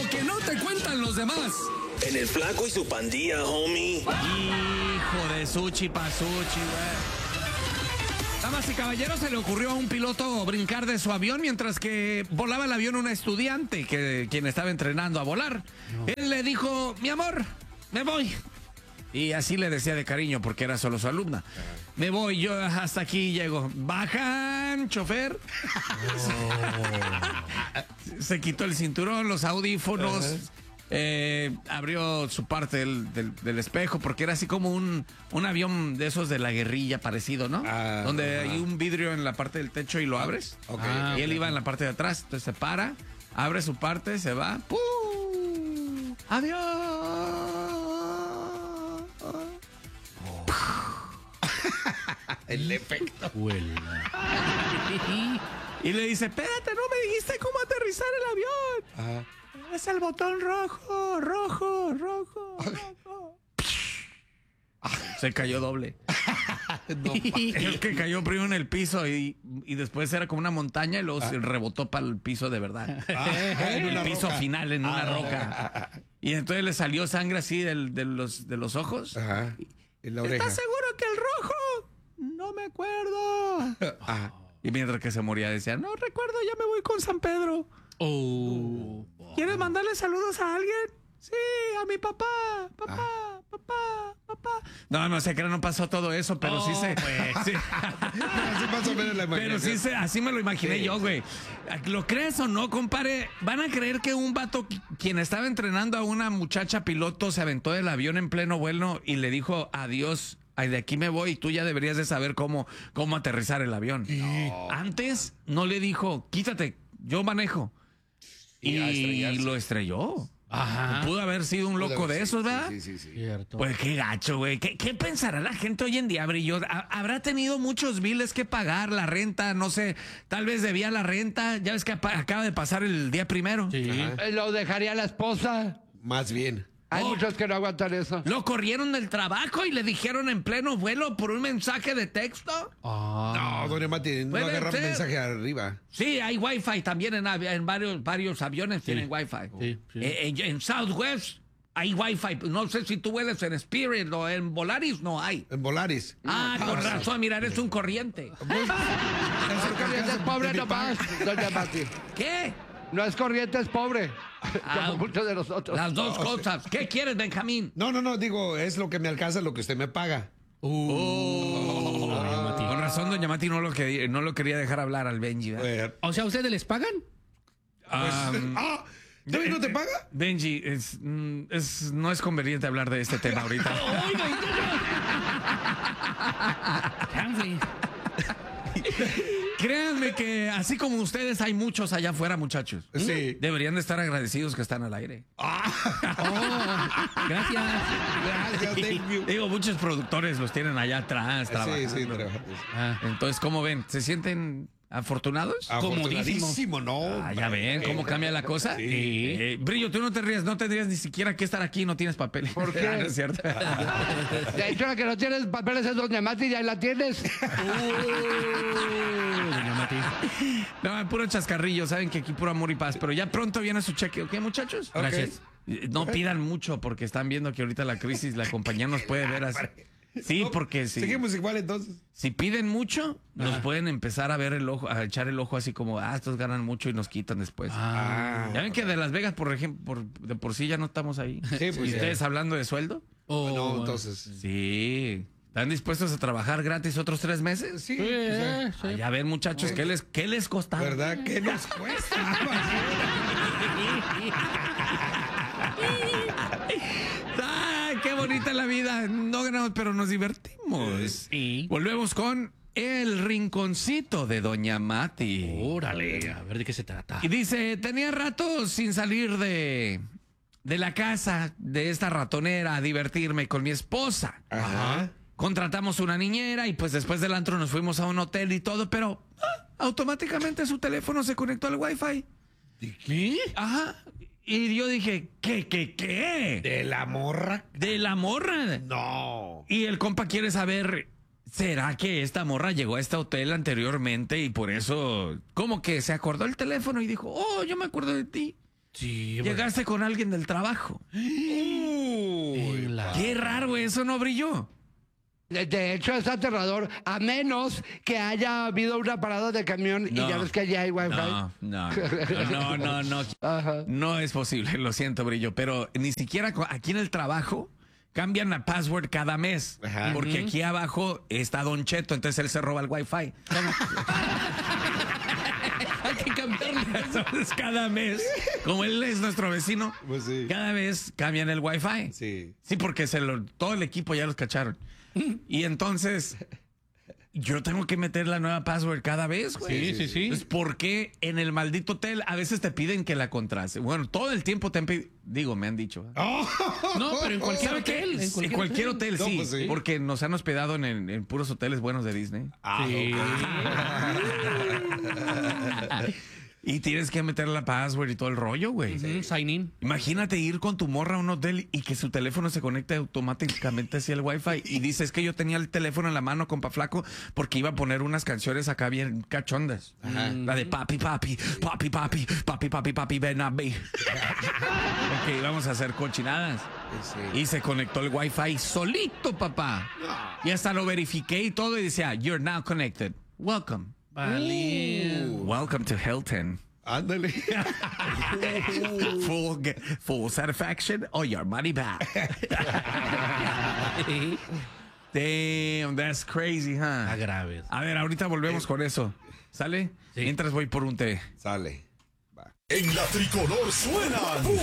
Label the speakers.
Speaker 1: Lo que no te cuentan los demás.
Speaker 2: En el Flaco y su pandilla, homie.
Speaker 3: Hijo de Suchi Pasuchi, güey. Damas y caballeros, se le ocurrió a un piloto brincar de su avión mientras que volaba el avión una estudiante quien estaba entrenando a volar. No. Él le dijo, mi amor, me voy. Y así le decía de cariño porque era solo su alumna. Me voy, yo hasta aquí llego. Bajan, chofer. Se quitó el cinturón, los audífonos. Abrió su parte del espejo porque era así como un avión de esos de la guerrilla parecido, ¿no? Donde hay un vidrio en la parte del techo y lo abres. Y él iba en la parte de atrás, entonces se para, abre su parte, se va. ¡Pum! ¡Adiós!
Speaker 4: El efecto.
Speaker 3: Y le dice, espérate, no me dijiste cómo aterrizar el avión. Es el botón rojo, rojo, rojo, rojo. Se cayó doble. No, es que cayó primero en el piso y después era como una montaña y luego se rebotó para el piso de verdad. En el piso final, en una roca. Y entonces le salió sangre así de los ojos.
Speaker 4: Ajá. En la oreja.
Speaker 3: ¿Estás seguro que el rojo? No me acuerdo. Y mientras que se moría decía, no recuerdo, ya me voy con San Pedro. ¿Quieres mandarle saludos a alguien? Sí, a mi papá. Papá. No sé que no pasó todo eso, pero sí se... Sí.
Speaker 4: Así más o menos la imaginación.
Speaker 3: Pero sí así me lo imaginé yo, güey. ¿Lo crees o no, compadre? ¿Van a creer que un vato quien estaba entrenando a una muchacha piloto se aventó del avión en pleno vuelo y le dijo adiós? Ay, de aquí me voy y tú ya deberías de saber cómo aterrizar el avión. No. Antes no le dijo, quítate, yo manejo. Y lo estrelló. Ajá. Pudo haber sido un loco de esos, ¿verdad?
Speaker 4: Sí.
Speaker 3: Cierto. Pues qué gacho, güey. ¿Qué pensará la gente hoy en día, Brillo? ¿Habrá tenido muchos biles que pagar, la renta? No sé, tal vez debía la renta. Ya ves que acaba de pasar el día primero.
Speaker 5: Sí. Lo dejaría la esposa.
Speaker 4: Más bien.
Speaker 5: Hay muchos que no aguantan eso.
Speaker 3: Lo corrieron del trabajo y le dijeron en pleno vuelo por un mensaje de texto.
Speaker 4: No, doña Mati, no agarra un mensaje arriba.
Speaker 3: Sí, hay wifi también en varios aviones tienen wifi.
Speaker 5: Sí.
Speaker 3: En Southwest hay wifi. No sé si tú vuelas en Spirit o en Volaris, no hay.
Speaker 4: En Volaris.
Speaker 3: Con razón, mira, eres un corriente.
Speaker 5: Corriente es pobre nomás, doña Mati.
Speaker 3: ¿Qué?
Speaker 5: No es corriente, es pobre. Como muchos de nosotros.
Speaker 3: Las dos cosas. ¿Qué quieres, Benjamín?
Speaker 4: No, digo, es lo que me alcanza, lo que usted me paga.
Speaker 3: Con razón, doña Mati no lo quería dejar hablar al Benji.
Speaker 6: O sea, ¿ustedes les pagan?
Speaker 4: ¿David no te paga?
Speaker 3: Benji, no es conveniente hablar de este tema ahorita. Créanme que así como ustedes hay muchos allá afuera, muchachos.
Speaker 4: Sí.
Speaker 3: Deberían de estar agradecidos que están al aire.
Speaker 6: Gracias.
Speaker 4: Thank you.
Speaker 3: Digo, muchos productores los tienen allá atrás trabajando.
Speaker 4: Sí,
Speaker 3: Entonces, ¿cómo ven? ¿Se sienten afortunados?
Speaker 4: Afortunadísimo, ¿no?
Speaker 3: Ya ven cómo cambia la cosa.
Speaker 6: Sí.
Speaker 3: Brillo, tú no tendrías ni siquiera que estar aquí, no tienes papeles.
Speaker 5: ¿Por qué?
Speaker 3: No es cierto.
Speaker 5: De hecho, la que no tienes papeles es doña Mati, ya la tienes.
Speaker 6: Doña Mati.
Speaker 3: No, puro chascarrillo, saben que aquí puro amor y paz, pero ya pronto viene su cheque, ¿ok, muchachos?
Speaker 6: Gracias.
Speaker 3: No pidan mucho porque están viendo que ahorita la crisis, la compañía nos puede ver así. Sí, porque sí.
Speaker 4: Seguimos igual entonces.
Speaker 3: Si piden mucho, nos pueden empezar a ver el ojo, a echar el ojo así como, estos ganan mucho y nos quitan después. Ya ven que de Las Vegas, por ejemplo, de por sí ya no estamos ahí.
Speaker 4: Sí, pues,
Speaker 3: ¿Y ustedes hablando de sueldo?
Speaker 4: No, entonces.
Speaker 3: Sí. ¿Están dispuestos a trabajar gratis otros 3 meses?
Speaker 4: Sí.
Speaker 3: Ya ven, muchachos, ¿qué les costaba?
Speaker 4: ¿Verdad? ¿Qué nos cuesta?
Speaker 3: ¡Qué bonita la vida! No ganamos, pero nos divertimos.
Speaker 6: Sí.
Speaker 3: Volvemos con el rinconcito de Doña Mati.
Speaker 6: Órale, a ver de qué se trata.
Speaker 3: Y dice, tenía rato sin salir de la casa de esta ratonera a divertirme con mi esposa.
Speaker 4: Ajá.
Speaker 3: Contratamos una niñera y pues después del antro nos fuimos a un hotel y todo, pero automáticamente su teléfono se conectó al wifi.
Speaker 6: ¿Qué?
Speaker 3: Ajá. Y yo dije, ¿qué?
Speaker 4: ¿De la morra?
Speaker 3: ¿De la morra?
Speaker 4: No.
Speaker 3: Y el compa quiere saber, ¿será que esta morra llegó a este hotel anteriormente y por eso como que se acordó el teléfono y dijo, yo me acuerdo de ti?
Speaker 6: Sí,
Speaker 3: Llegaste con alguien del trabajo. Qué raro, güey, eso no brilló.
Speaker 5: De hecho, es aterrador, a menos que haya habido una parada de camión y
Speaker 3: No.
Speaker 5: ya ves que allá hay wifi.
Speaker 3: No.
Speaker 5: Ajá.
Speaker 3: No es posible, lo siento, Brillo, pero ni siquiera aquí en el trabajo cambian la password cada mes.
Speaker 4: Ajá.
Speaker 3: Porque aquí abajo está Don Cheto, entonces él se roba el wifi.
Speaker 6: Hay que cambiarle.
Speaker 3: Entonces cada mes, como él es nuestro vecino,
Speaker 4: Pues sí.
Speaker 3: cada vez cambian el wifi.
Speaker 4: Sí.
Speaker 3: Sí, porque todo el equipo ya los cacharon. Y entonces yo tengo que meter la nueva password cada vez, güey.
Speaker 6: Sí.
Speaker 3: Entonces, ¿por qué en el maldito hotel a veces te piden que la contrase? Bueno, todo el tiempo te han pedido, digo, me han dicho.
Speaker 6: No, pero en cualquier
Speaker 3: ¿Sabe qué?
Speaker 6: hotel.
Speaker 3: En cualquier hotel,
Speaker 4: No,
Speaker 3: sí,
Speaker 4: pues sí.
Speaker 3: porque nos han hospedado en puros hoteles buenos de Disney.
Speaker 6: Sí.
Speaker 3: Y tienes que meter la password y todo el rollo, güey.
Speaker 6: Sign in.
Speaker 3: Imagínate ir con tu morra a un hotel y que su teléfono se conecte automáticamente hacia el wifi y dices que yo tenía el teléfono en la mano, compa flaco, porque iba a poner unas canciones acá bien cachondas. La de papi, ven a mí. Porque íbamos a hacer cochinadas. Y se conectó el wifi solito, papá. Y hasta lo verifiqué y todo y decía, you're now connected. Welcome.
Speaker 6: Vale.
Speaker 3: Welcome to Hilton.
Speaker 4: Ándale.
Speaker 3: Full satisfaction or your money back. Damn, that's crazy, huh?
Speaker 6: Está grave.
Speaker 3: A ver, ahorita volvemos con eso. ¿Sale?
Speaker 6: Sí.
Speaker 3: Mientras voy por un té.
Speaker 4: Sale.
Speaker 7: En la tricolor suenan